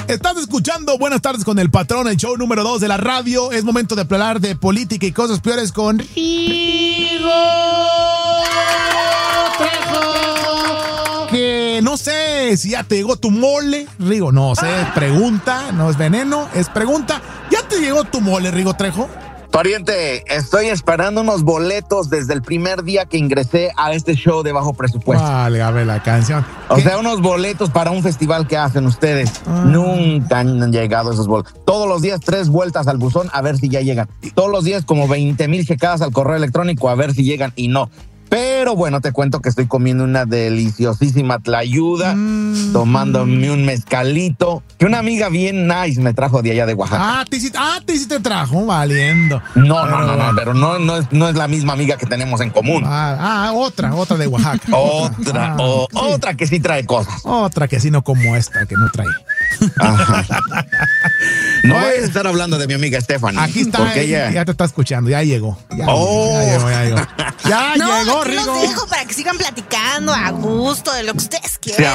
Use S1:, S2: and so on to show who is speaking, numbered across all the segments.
S1: Estás escuchando Buenas Tardes con el Patrón, el show número 2 de la radio. Es momento de hablar de política y cosas peores con Rigo Trejo. Que no sé si ya te llegó tu mole, Rigo. No sé, pregunta, no es veneno, es pregunta. ¿Ya te llegó tu mole, Rigo Trejo?
S2: Pariente, estoy esperando unos boletos desde el primer día que ingresé a este show de bajo presupuesto.
S1: Vale, a ver la canción.
S2: O sea, unos boletos para un festival que hacen ustedes. Nunca han llegado esos boletos. Todos los días 3 vueltas al buzón a ver si ya llegan. Todos los días como 20,000 checadas al correo electrónico a ver si llegan y no. Pero bueno, te cuento que estoy comiendo una deliciosísima tlayuda, tomándome un mezcalito, que una amiga bien nice me trajo de allá de Oaxaca.
S1: Te te trajo, valiendo.
S2: Pero no es la misma amiga que tenemos en común.
S1: Otra de Oaxaca.
S2: Otra que sí trae cosas.
S1: Otra que sí no como esta, que no trae.
S2: No voy a estar hablando de mi amiga Stephanie.
S1: Aquí está,
S2: porque ella
S1: ya te está escuchando, ya llegó. Ya llegó. Ya llegó,
S3: Rigo. Los dejo para que sigan platicando a gusto de lo que ustedes quieran.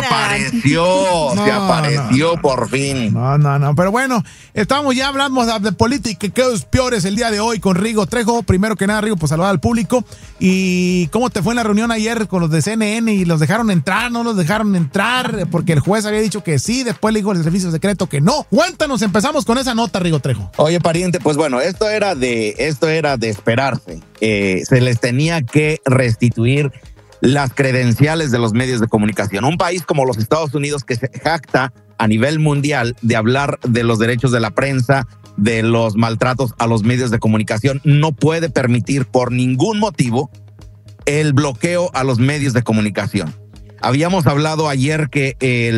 S2: Se apareció por fin.
S1: No, pero bueno, estamos ya hablando de política y cosas peores el día de hoy con Rigo Trejo. Primero que nada, Rigo, pues saludar al público. ¿Y cómo te fue en la reunión ayer con los de CNN? ¿Y los dejaron entrar? ¿No los dejaron entrar? Porque el juez había dicho que sí, después le dijo el servicio secreto que no. Cuéntanos, empezamos con esa nota, Rigo Trejo.
S2: Oye, pariente, pues bueno, esto era de esperarse. Se les tenía que restituir las credenciales de los medios de comunicación. Un país como los Estados Unidos, que se jacta a nivel mundial de hablar de los derechos de la prensa, de los maltratos a los medios de comunicación, no puede permitir por ningún motivo el bloqueo a los medios de comunicación. Habíamos hablado ayer que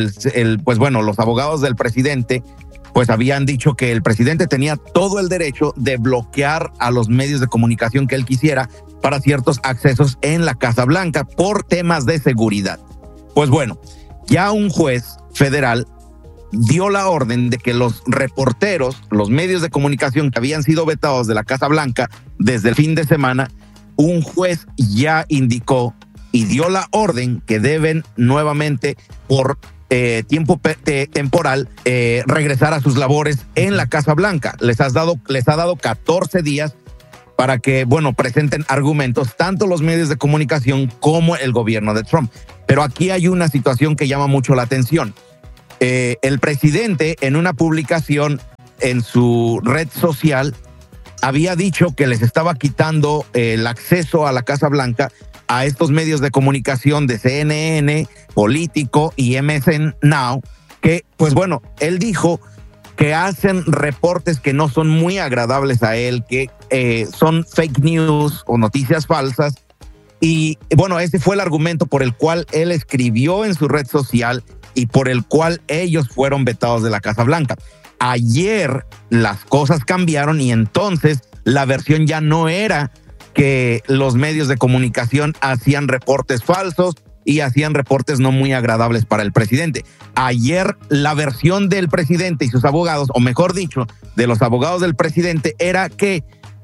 S2: los abogados del presidente pues habían dicho que el presidente tenía todo el derecho de bloquear a los medios de comunicación que él quisiera para ciertos accesos en la Casa Blanca por temas de seguridad. Pues bueno, ya un juez federal dio la orden de que los reporteros, los medios de comunicación que habían sido vetados de la Casa Blanca desde el fin de semana, un juez ya indicó y dio la orden que deben nuevamente por tiempo temporal regresar a sus labores en la Casa Blanca. Les ha dado 14 días para que, presenten argumentos tanto los medios de comunicación como el gobierno de Trump. Pero aquí hay una situación que llama mucho la atención. El presidente, en una publicación en su red social, había dicho que les estaba quitando el acceso a la Casa Blanca a estos medios de comunicación de CNN, Político y MSN Now, que, él dijo que hacen reportes que no son muy agradables a él, que son fake news o noticias falsas. Y, ese fue el argumento por el cual él escribió en su red social y por el cual ellos fueron vetados de la Casa Blanca. Ayer las cosas cambiaron y entonces la versión ya no era que los medios de comunicación hacían reportes falsos y hacían reportes no muy agradables para el presidente. Ayer la versión del presidente y sus abogados, o mejor dicho, de los abogados del presidente, era que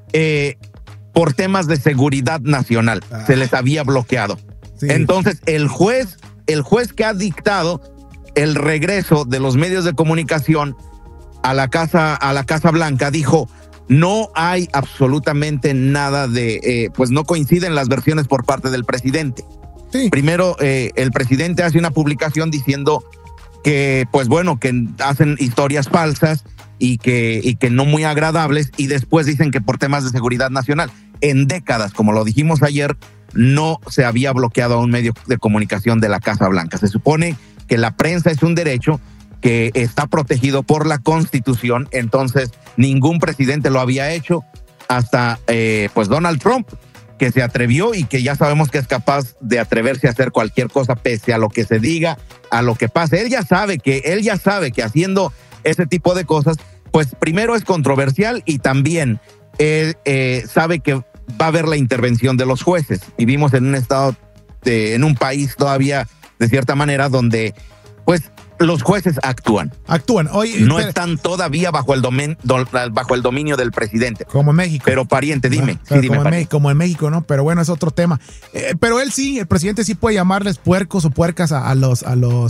S2: por temas de seguridad nacional se les había bloqueado. Sí. Entonces el juez que ha dictado el regreso de los medios de comunicación a la Casa Blanca dijo: no hay absolutamente nada no coinciden las versiones por parte del presidente. Sí. Primero, el presidente hace una publicación diciendo que, que hacen historias falsas y que no muy agradables, y después dicen que por temas de seguridad nacional. En décadas, como lo dijimos ayer, no se había bloqueado a un medio de comunicación de la Casa Blanca. Se supone que la prensa es un derecho que está protegido por la Constitución, entonces ningún presidente lo había hecho hasta Donald Trump, que se atrevió y que ya sabemos que es capaz de atreverse a hacer cualquier cosa pese a lo que se diga, a lo que pase. Él ya sabe que haciendo ese tipo de cosas, pues primero es controversial y también sabe que va a haber la intervención de los jueces. Vivimos en un estado, en un país todavía de cierta manera donde pues los jueces actúan.
S1: Oye,
S2: no están todavía bajo el dominio del presidente.
S1: Como en México.
S2: Pero pariente, dime.
S1: Como en México, ¿no? Pero bueno, es otro tema. Pero el presidente sí puede llamarles puercos o puercas a los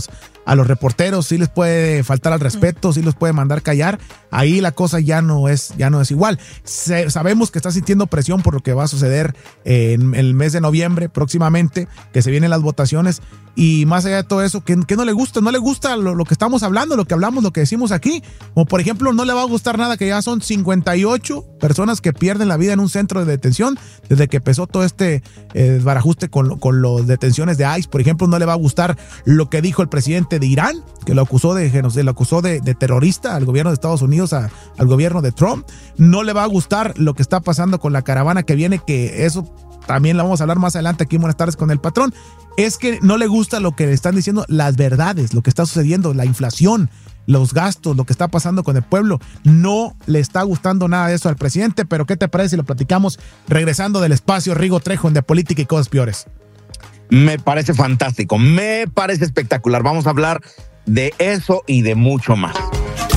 S1: a los reporteros, sí les puede faltar al respeto, sí los puede mandar callar. Ahí la cosa ya no es igual. Sabemos que está sintiendo presión por lo que va a suceder en el mes de noviembre próximamente, que se vienen las votaciones. Y más allá de todo eso, ¿qué no le gusta? No le gusta lo que estamos hablando, lo que hablamos, lo que decimos aquí. Como por ejemplo, no le va a gustar nada que ya son 58 personas que pierden la vida en un centro de detención desde que empezó todo este desbarajuste con las detenciones de ICE. Por ejemplo, no le va a gustar lo que dijo el presidente de Irán, que lo acusó de terrorista al gobierno de Estados Unidos, al gobierno de Trump. No le va a gustar lo que está pasando con la caravana que viene, que eso también la vamos a hablar más adelante aquí en Buenas Tardes con el Patrón. Es que no le gusta lo que le están diciendo, las verdades, lo que está sucediendo, la inflación, los gastos, lo que está pasando con el pueblo. No le está gustando nada de eso al presidente, pero ¿qué te parece si lo platicamos regresando del espacio? Rigo Trejo en De Política y Cosas Peores.
S2: Me parece fantástico, me parece espectacular. Vamos a hablar de eso y de mucho más.